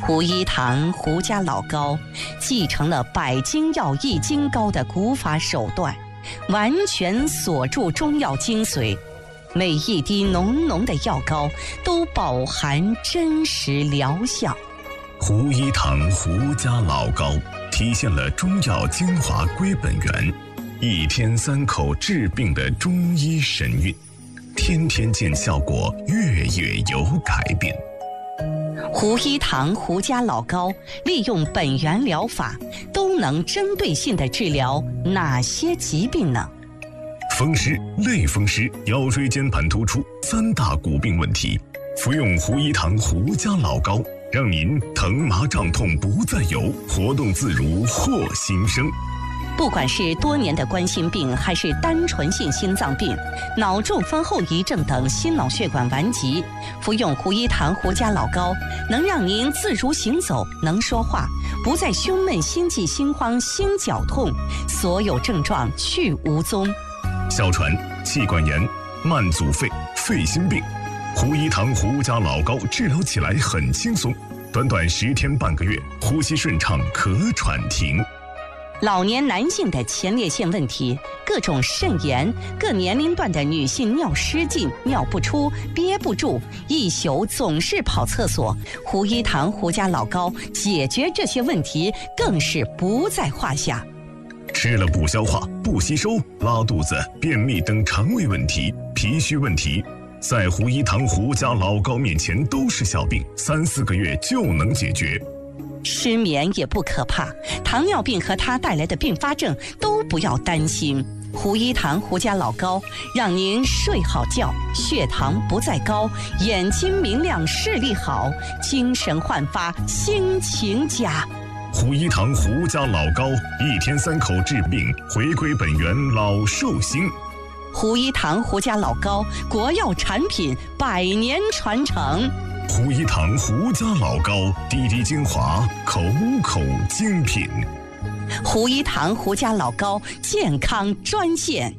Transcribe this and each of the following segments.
胡一堂胡家老高继承了百金药一斤膏的古法手段，完全锁住中药精髓，每一滴浓浓的药膏都饱含真实疗效。 胡一堂胡家老高体现了中药精华归本源，一天3口治病的中医神韵，天天见效果，月月有改变。 胡一堂胡家老高利用本源疗法，都能针对性地治疗哪些疾病呢？ 风湿、类风湿、腰椎间盘突出3大骨病问题，服用胡一堂胡家老高，让您疼麻胀痛不再有，活动自如获新生。 不管是多年的冠心病，还是单纯性心脏病、脑中风后遗症等心脑血管顽疾，服用胡一堂胡家老高，能让您自如行走，能说话，不再胸闷、心悸、心慌、心绞痛，所有症状去无踪。 哮喘、气管炎、慢阻肺、肺心病，胡一堂胡家老高治疗起来很轻松，短短10天半个月，呼吸顺畅，咳喘停。 老年男性的前列腺问题，各种肾炎，各年龄段的女性尿失禁、尿不出、憋不住，一宿总是跑厕所，胡一堂胡家老高解决这些问题更是不在话下。 吃了不消化、不吸收、拉肚子、便秘等肠胃问题、脾虚问题，在胡一堂胡家老高面前都是小病，3、4个月就能解决。 失眠也不可怕，糖尿病和它带来的并发症都不要担心。胡一堂胡家老高让您睡好觉，血糖不再高，眼睛明亮，视力好，精神焕发，心情佳。 胡一堂胡家老高，一天3口治病，回归本源，老寿星。 胡一堂胡家老高，国药产品，100年传承。 胡一堂胡家老高，滴滴精华，口口精品。 胡一堂胡家老高健康专线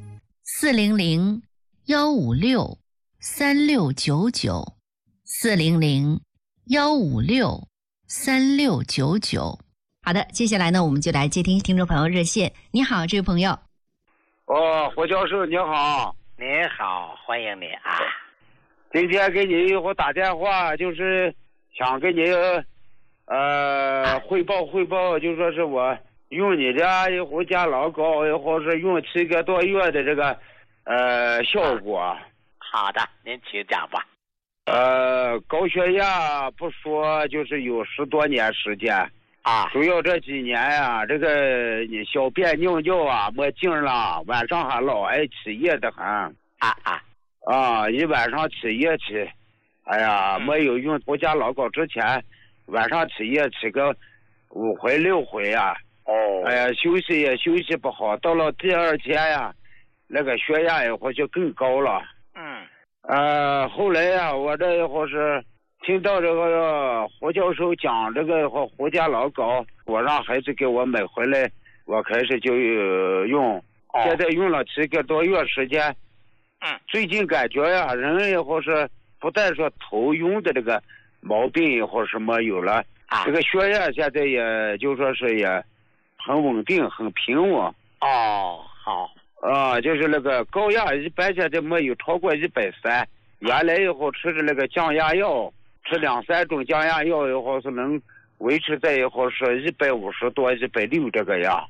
400-156-3699，400-156-3699。好的，接下来呢，我们就来接听听众朋友热线。你好，这位朋友。 胡教授你好。 你好，欢迎你啊。 今天给你打电话，就是想给你汇报，就说是我用你的胡家老高，或是用7个多月的这个效果。 好的，您请讲吧。 高血压不说，就是有10多年时间啊， 主要这几年呀，这个你小便尿尿啊没劲了，晚上还老爱起夜的很。一晚上起夜起，哎呀，没有用胡家老高之前，晚上起夜起个5回6回啊。哎呀，休息也休息不好，到了第2天呀，那个血压也或就更高了。后来呀，我这一会是听到这个胡教授讲这个胡家老高，我让孩子给我买回来，我开始就用，现在用了7个多月时间。最近感觉呀，人也或是不但说头晕的这个毛病也或是没有了，这个血压现在也就说是也很稳定，很平稳。 好。 就是那个高压一般现在没有超过130，原来以后吃的那个降压药，吃2、3种降压药以后是能维持在以后是150多、160这个样。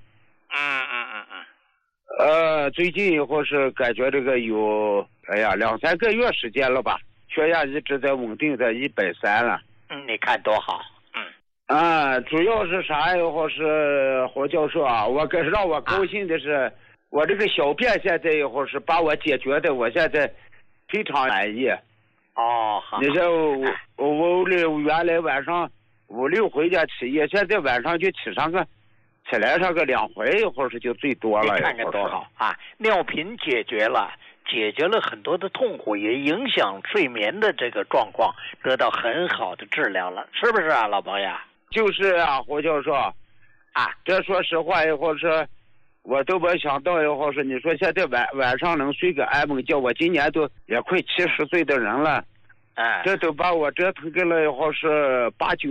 最近以后是感觉这个有2、3个月时间了吧，血压一直在稳定在130了。 你看多好。 主要是啥以后是胡教授啊，让我高兴的是，我这个小便现在以后是把我解决的，我现在非常满意。 好。 你说我原来晚上5、6回家起夜，现在晚上就起来上个2回，一会儿是就最多了。 你看看多好啊！尿频解决了很多的痛苦，也影响睡眠的这个状况，得到很好的治疗了，是不是啊，老朋友？ 就是啊，胡教授这说实话，以后是我都没想到，以后是你说现在晚上能睡个安稳觉，我今年都也快70岁的人了，这都把我折腾给了，以后是8、9